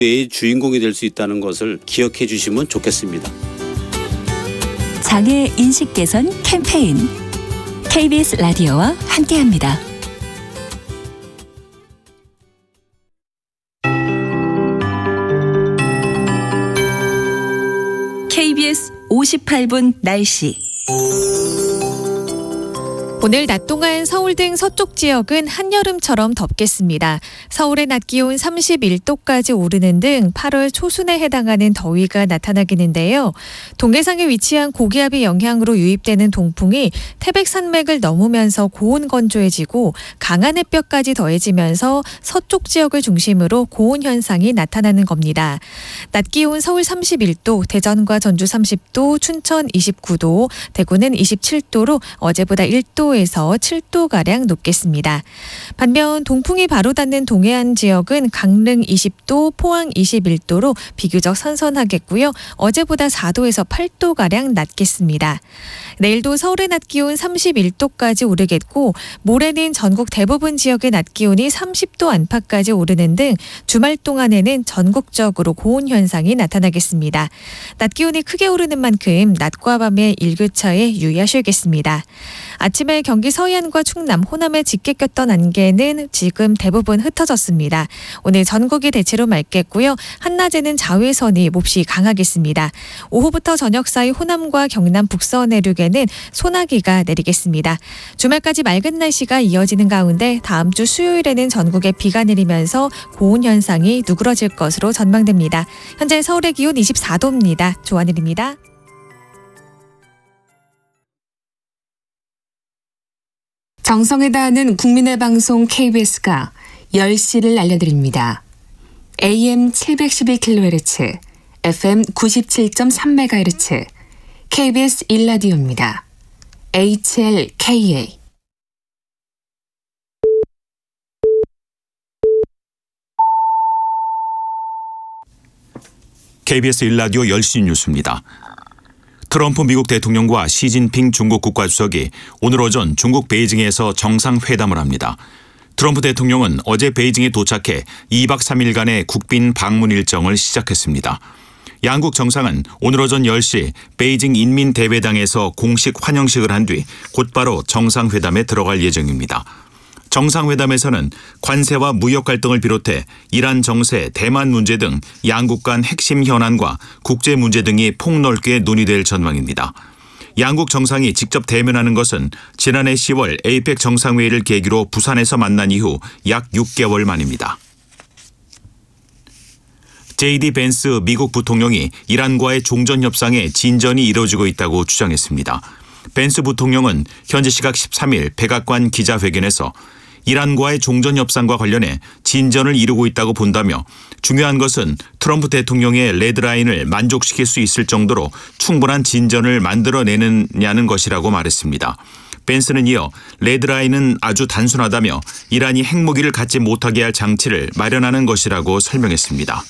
의 주인공이 될 수 있다는 것을 기억해 주시면 좋겠습니다. 장애 인식 개선 캠페인 KBS 라디오와 함께합니다. KBS 58분 날씨. 오늘 낮 동안 서울 등 서쪽 지역은 한여름처럼 덥겠습니다. 서울의 낮 기온 31도까지 오르는 등 8월 초순에 해당하는 더위가 나타나겠는데요. 동해상에 위치한 고기압의 영향으로 유입되는 동풍이 태백산맥을 넘으면서 고온 건조해지고 강한 햇볕까지 더해지면서 서쪽 지역을 중심으로 고온 현상이 나타나는 겁니다. 낮 기온 서울 31도, 대전과 전주 30도, 춘천 29도, 대구는 27도로 어제보다 1도 에서 7도가량 높겠습니다. 반면 동풍이 바로 닿는 동해안 지역은 강릉 20도, 포항 21도로 비교적 선선하겠고요. 어제보다 4도에서 8도가량 낮겠습니다. 내일도 서울의 낮 기온 31도까지 오르겠고 모레는 전국 대부분 지역의 낮 기온이 30도 안팎까지 오르는 등 주말 동안에는 전국적으로 고온 현상이 나타나겠습니다. 낮 기온이 크게 오르는 만큼 낮과 밤의 일교차에 유의하셔야겠습니다. 아침에 경기 서해안과 충남, 호남에 짙게 꼈던 안개는 지금 대부분 흩어졌습니다. 오늘 전국이 대체로 맑겠고요. 한낮에는 자외선이 몹시 강하겠습니다. 오후부터 저녁 사이 호남과 경남 북서 내륙에는 소나기가 내리겠습니다. 주말까지 맑은 날씨가 이어지는 가운데 다음 주 수요일에는 전국에 비가 내리면서 고온 현상이 누그러질 것으로 전망됩니다. 현재 서울의 기온 24도입니다. 조한일입니다. 정성에 다하는 국민의 방송 KBS가 10시를 알려드립니다. AM 712kHz, FM 97.3MHz, KBS 1라디오입니다. HLKA. KBS 1라디오 10시 뉴스입니다. 트럼프 미국 대통령과 시진핑 중국 국가주석이 오늘 오전 중국 베이징에서 정상회담을 합니다. 트럼프 대통령은 어제 베이징에 도착해 2박 3일간의 국빈 방문 일정을 시작했습니다. 양국 정상은 오늘 오전 10시 베이징 인민대회당에서 공식 환영식을 한 뒤 곧바로 정상회담에 들어갈 예정입니다. 정상회담에서는 관세와 무역 갈등을 비롯해 이란 정세, 대만 문제 등 양국 간 핵심 현안과 국제 문제 등이 폭넓게 논의될 전망입니다. 양국 정상이 직접 대면하는 것은 지난해 10월 에이펙 정상회의를 계기로 부산에서 만난 이후 약 6개월 만입니다. JD 벤스 미국 부통령이 이란과의 종전 협상에 진전이 이뤄지고 있다고 주장했습니다. 벤스 부통령은 현지 시각 13일 백악관 기자회견에서 이란과의 종전 협상과 관련해 진전을 이루고 있다고 본다며 중요한 것은 트럼프 대통령의 레드라인을 만족시킬 수 있을 정도로 충분한 진전을 만들어내느냐는 것이라고 말했습니다. 벤스는 이어 레드라인은 아주 단순하다며 이란이 핵무기를 갖지 못하게 할 장치를 마련하는 것이라고 설명했습니다.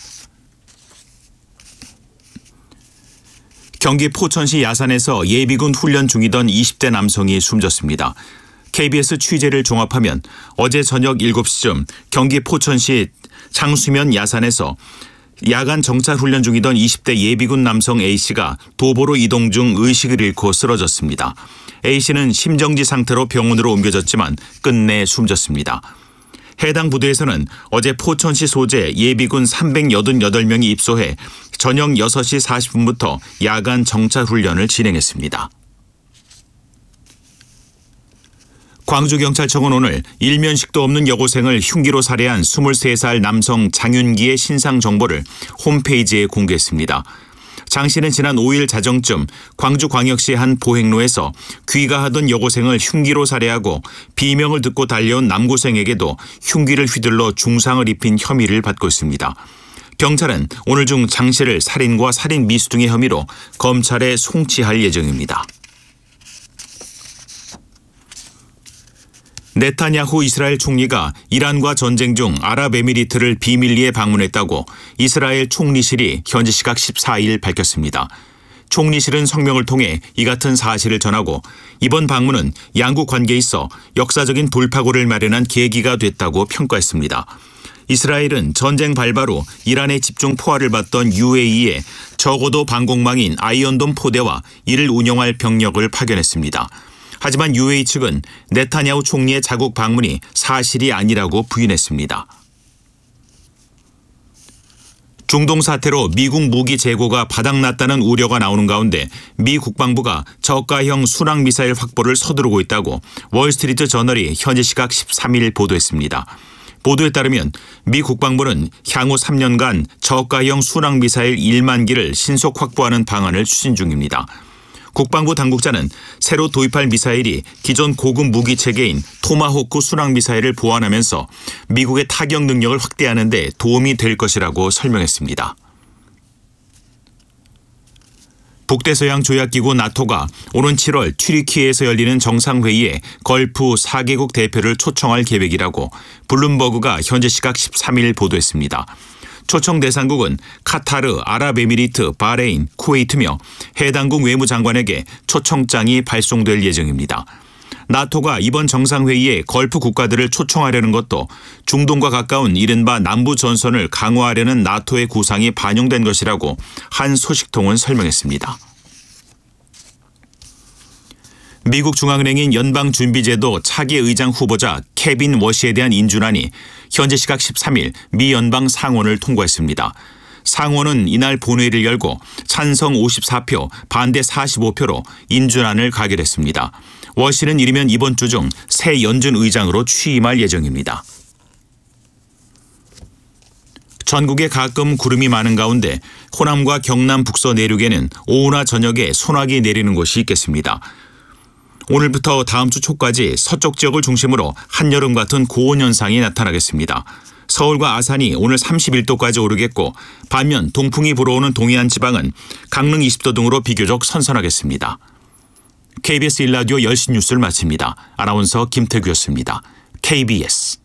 경기 포천시 야산에서 예비군 훈련 중이던 20대 남성이 숨졌습니다. KBS 취재를 종합하면 어제 저녁 7시쯤 경기 포천시 창수면 야산에서 야간 정찰 훈련 중이던 20대 예비군 남성 A씨가 도보로 이동 중 의식을 잃고 쓰러졌습니다. A씨는 심정지 상태로 병원으로 옮겨졌지만 끝내 숨졌습니다. 해당 부대에서는 어제 포천시 소재 예비군 388명이 입소해 저녁 6시 40분부터 야간 정찰 훈련을 진행했습니다. 광주경찰청은 오늘 일면식도 없는 여고생을 흉기로 살해한 23살 남성 장윤기의 신상 정보를 홈페이지에 공개했습니다. 장 씨는 지난 5일 자정쯤 광주광역시 한 보행로에서 귀가하던 여고생을 흉기로 살해하고 비명을 듣고 달려온 남고생에게도 흉기를 휘둘러 중상을 입힌 혐의를 받고 있습니다. 경찰은 오늘 중 장 씨를 살인과 살인 미수 등의 혐의로 검찰에 송치할 예정입니다. 네타냐후 이스라엘 총리가 이란과 전쟁 중 아랍에미리트를 비밀리에 방문했다고 이스라엘 총리실이 현지 시각 14일 밝혔습니다. 총리실은 성명을 통해 이 같은 사실을 전하고 이번 방문은 양국 관계에 있어 역사적인 돌파구를 마련한 계기가 됐다고 평가했습니다. 이스라엘은 전쟁 발발 후 이란의 집중 포화를 받던 UAE에 적어도 방공망인 아이언돔 포대와 이를 운영할 병력을 파견했습니다. 하지만 UAE 측은 네타냐후 총리의 자국 방문이 사실이 아니라고 부인했습니다. 중동 사태로 미국 무기 재고가 바닥났다는 우려가 나오는 가운데 미 국방부가 저가형 순항미사일 확보를 서두르고 있다고 월스트리트 저널이 현지 시각 13일 보도했습니다. 보도에 따르면 미 국방부는 향후 3년간 저가형 순항미사일 1만 기를 신속 확보하는 방안을 추진 중입니다. 국방부 당국자는 새로 도입할 미사일이 기존 고급 무기 체계인 토마호크 순항미사일을 보완하면서 미국의 타격 능력을 확대하는 데 도움이 될 것이라고 설명했습니다. 북대서양 조약기구 나토가 오는 7월 튀르키예에서 열리는 정상회의에 걸프 4개국 대표를 초청할 계획이라고 블룸버그가 현지 시각 13일 보도했습니다. 초청 대상국은 카타르, 아랍에미리트, 바레인, 쿠웨이트며 해당국 외무장관에게 초청장이 발송될 예정입니다. 나토가 이번 정상회의에 걸프 국가들을 초청하려는 것도 중동과 가까운 이른바 남부 전선을 강화하려는 나토의 구상이 반영된 것이라고 한 소식통은 설명했습니다. 미국 중앙은행인 연방준비제도 차기 의장 후보자 케빈 워시에 대한 인준안이 현재 시각 13일 미 연방 상원을 통과했습니다. 상원은 이날 본회의를 열고 찬성 54표, 반대 45표로 인준안을 가결했습니다. 워시는 이르면 이번 주 중 새 연준 의장으로 취임할 예정입니다. 전국에 가끔 구름이 많은 가운데 호남과 경남 북서 내륙에는 오후나 저녁에 소나기 내리는 곳이 있겠습니다. 오늘부터 다음 주 초까지 서쪽 지역을 중심으로 한여름 같은 고온 현상이 나타나겠습니다. 서울과 아산이 오늘 31도까지 오르겠고 반면 동풍이 불어오는 동해안 지방은 강릉 20도 등으로 비교적 선선하겠습니다. KBS 1라디오 10시 뉴스를 마칩니다. 아나운서 김태규였습니다. KBS